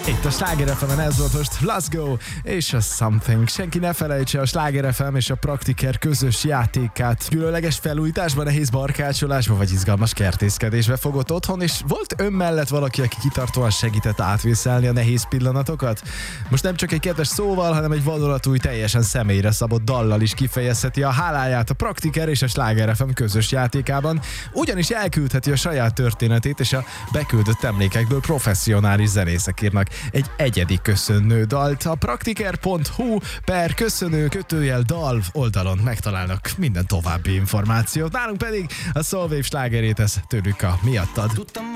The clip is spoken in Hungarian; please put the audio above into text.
Itt a Sláger FM-en ez volt most Let's Go és a Something. Senki ne felejtse, a Sláger FM és a Praktiker közös játékát különleges felújításban, nehéz barkácsolásba vagy izgalmas kertészkedésbe fogott otthon, és volt ön mellett valaki, aki kitartóan segített átvészelni a nehéz pillanatokat? Most nem csak egy kedves szóval, hanem egy vadonatúj, teljesen személyre szabott dallal is kifejezheti a háláját a Praktiker és a Sláger FM közös játékában, ugyanis elküldheti a saját történetét, és a beküldött emlékekből professzionális zenészek írnak egy egyedi köszönő dalt. A praktiker.hu/köszönő-dal oldalon megtalálnak minden további információt. Nálunk pedig a Soulwave slágerét, ez tőlük a Miattad.